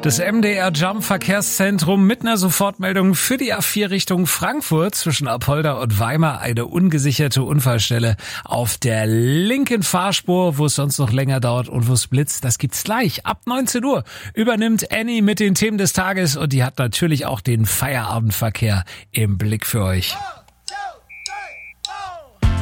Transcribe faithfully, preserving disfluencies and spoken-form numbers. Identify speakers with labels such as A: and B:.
A: Das M D R Jump Verkehrszentrum mit einer Sofortmeldung für die A vier Richtung Frankfurt zwischen Apolda und Weimar. Eine ungesicherte Unfallstelle auf der linken Fahrspur, wo es sonst noch länger dauert und wo es blitzt. Das gibt's gleich. Ab neunzehn Uhr übernimmt Annie mit den Themen des Tages und die hat natürlich auch den Feierabendverkehr im Blick für euch.